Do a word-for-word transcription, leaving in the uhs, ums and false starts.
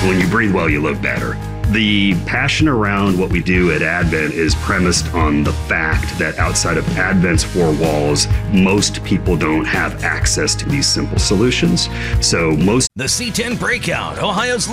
When you breathe well, you look better. The passion around what we do at Advent is premised on the fact that outside of Advent's four walls, most people don't have access to these simple solutions. So most The C ten Breakout, Ohio's